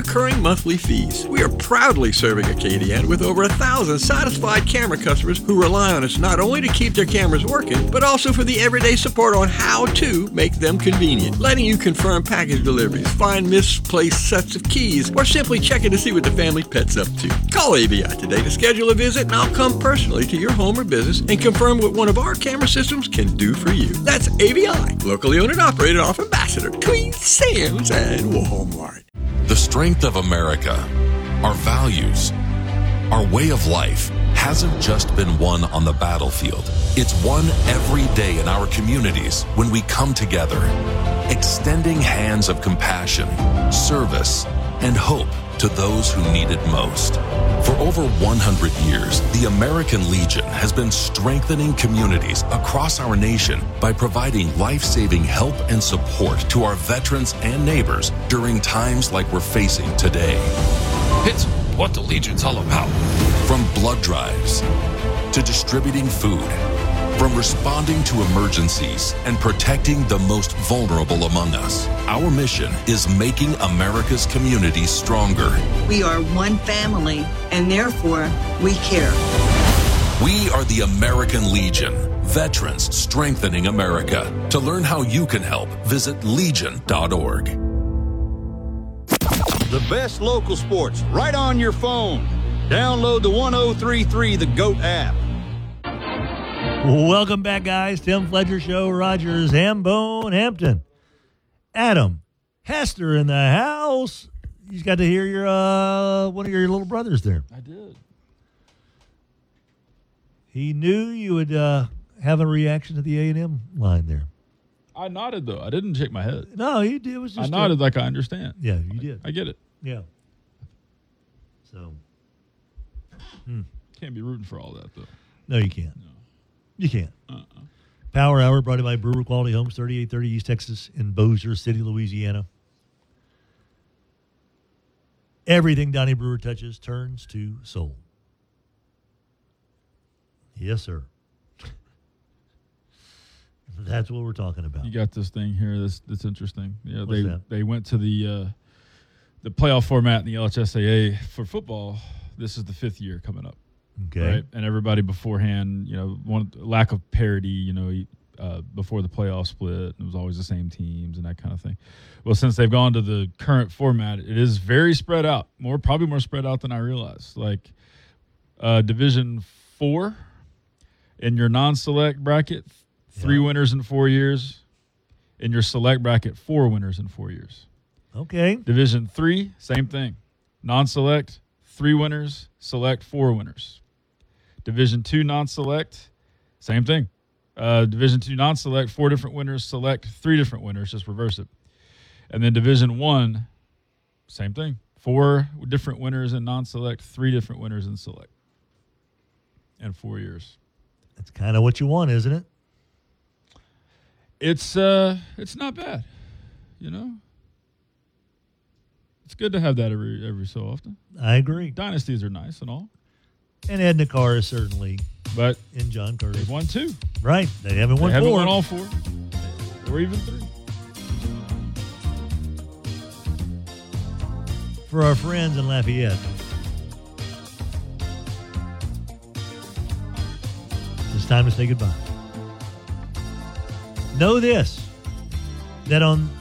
recurring monthly fees. We are proudly serving Acadiana with over 1,000 satisfied camera customers who rely on us not only to keep their cameras working, but also for the everyday support on how to make them convenient. Letting you confirm package deliveries, find misplaced sets of keys, or simply checking to see what the family pet's up to. Call ABI today to schedule a visit and I'll come personally to your home or business and confirm what one of our camera systems can do for you. That's ABI, locally owned and operated off Ambassador between Sam's and Walmart. The strength of America, our values, our way of life hasn't just been won on the battlefield. It's won every day in our communities when we come together, extending hands of compassion, service, and hope to those who need it most. For over 100 years, the American Legion has been strengthening communities across our nation by providing life-saving help and support to our veterans and neighbors during times like we're facing today. It's what the Legion's all about. From blood drives to distributing food, from responding to emergencies and protecting the most vulnerable among us, our mission is making America's communities stronger. We are one family, and therefore, we care. We are the American Legion, veterans strengthening America. To learn how you can help, visit legion.org. The best local sports right on your phone. Download the 1033 The GOAT app. Welcome back, guys. Tim Fletcher Show, Rogers, Hambone, Hampton. Adam Hester in the house. You just got to hear your one of your little brothers there. I did. He knew you would have a reaction to the A&M line there. I nodded, though. I didn't shake my head. No, you did. It was just I nodded like I understand. Yeah, you did. I get it. Yeah. So. Can't be rooting for all that, though. No, you can't. No. You can't. Power Hour brought to you by Brewer Quality Homes, 3830 East Texas in Bossier City, Louisiana. Everything Donnie Brewer touches turns to soul. Yes, sir. That's what we're talking about. You got this thing here that's interesting. Yeah, What's that? They went to the playoff format in the LHSAA for football. This is the 5th year coming up. Okay. Right? And everybody beforehand, lack of parity, before the playoff split, it was always the same teams and that kind of thing. Well, since they've gone to the current format, it is very spread out, probably more spread out than I realized. Like Division 4 in your non-select bracket, 3 winners in 4 years. In your select bracket, 4 winners in 4 years. Okay. Division 3, same thing. Non-select, 3 winners, select 4 winners. Division 2 non-select, same thing. Division 2 non-select, 4 different winners, select 3 different winners, just reverse it. And then Division 1, same thing. 4 different winners in non-select, 3 different winners in select. In 4 years. That's kind of what you want, isn't it? It's not bad, It's good to have that every so often. I agree. Dynasties are nice and all. And Ed Nakar is certainly, but in John Curtis. They've won 2. Right. They haven't won 4. They haven't won all 4. Or even 3. For our friends in Lafayette, it's time to say goodbye. Know this, that on